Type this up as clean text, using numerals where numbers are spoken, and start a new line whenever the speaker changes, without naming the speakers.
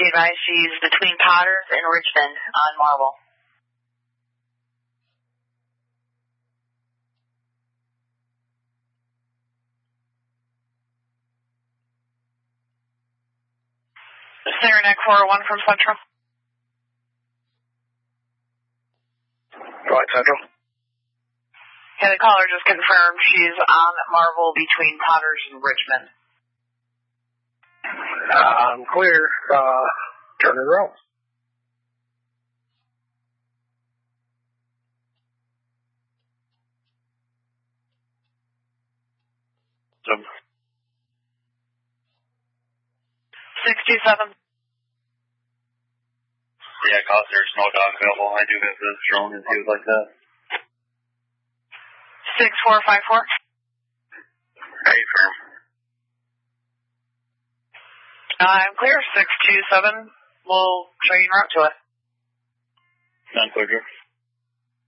Be advised she's between Potters and Richmond on Marble.
Sarah Neck 401 from Central.
Right, Central.
Yeah, the caller just confirmed she's on Marble between Potters and Richmond.
I'm clear. Turn it around.
So,
627.
yeah, cause there's no dog available. I do have this drone if you would like that.
6454.
Hey, firm.
I'm clear. 627. We'll show you en route to it.
I'm clear.